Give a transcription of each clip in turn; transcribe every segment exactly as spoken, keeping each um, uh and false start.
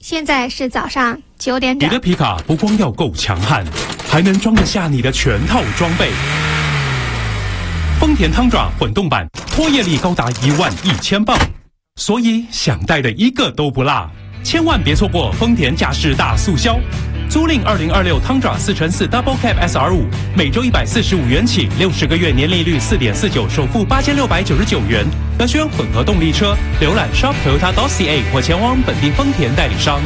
现在是早上九点整。 你的皮卡不光要够强悍，还能装得下你的全套装备。丰田汤爪混动版，拖曳力高达一万一千磅，所以想带的一个都不落。千万别错过丰田驾驶大促销！租赁二零二六汤爪四乘四 Double Cab S R 五，每周一百四十五元起，六十个月年利率四点四九，首付八千六百九十九元。可选混合动力车，浏览 shop toyota dot c a 或前往本地丰田代理商。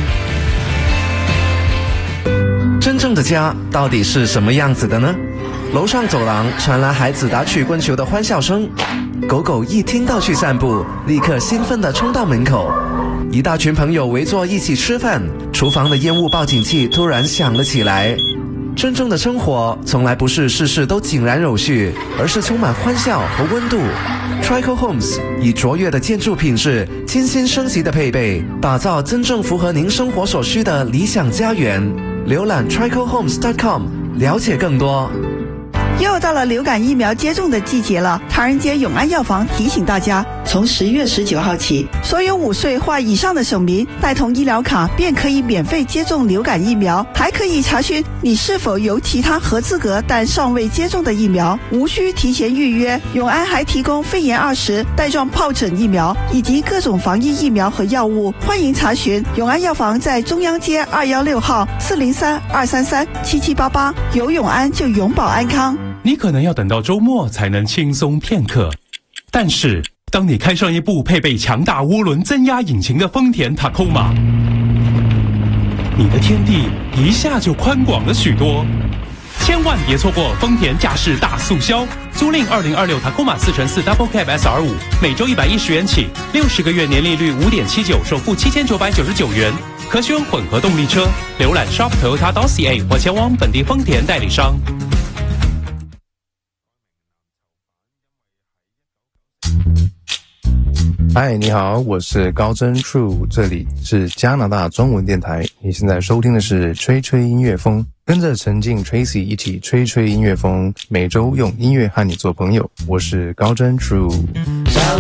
真正的家到底是什么样子的呢？楼上走廊传来孩子打曲棍球的欢笑声，狗狗一听到去散步，立刻兴奋地冲到门口。一大群朋友围坐一起吃饭，厨房的烟雾报警器突然响了起来。真正的生活从来不是事事都井然有序，而是充满欢笑和温度。Trico Homes 以卓越的建筑品质、精心升级的配备，打造真正符合您生活所需的理想家园。浏览 trico homes dot com 了解更多。 又到了流感疫苗接种的季节了，唐人街永安药房提醒大家，从十月十九号起，所有五岁或以上的省民带同医疗卡便可以免费接种流感疫苗，还可以查询你是否有其他合资格但尚未接种的疫苗，无需提前预约。永安还提供肺炎二十、带状疱疹疫苗以及各种防疫疫苗和药物，欢迎查询。永安药房在中央街二一六号，四零三二三三七七八八，有永安就永保安康。 你可能要等到周末才能轻松片刻，但是当你开上一部配备强大涡轮增压引擎的丰田 Tacoma， 你的天地一下就宽广了许多。千万别错过丰田驾驶大促销，租赁二零二六 Tacoma 四乘四 Double Cab S R 五，每周一百一十元起，六十个月年利率五点七九，首付七千九百九十九元。可选混合动力车，浏览 shop toyota dot c a 或前往本地丰田代理商。 嗨，你好，我是高真 True， 这里是加拿大中文电台。你现在收听的是吹吹音乐风，跟着陈静 Tracy 一起吹吹音乐风，每周用音乐和你做朋友。我是高真 True。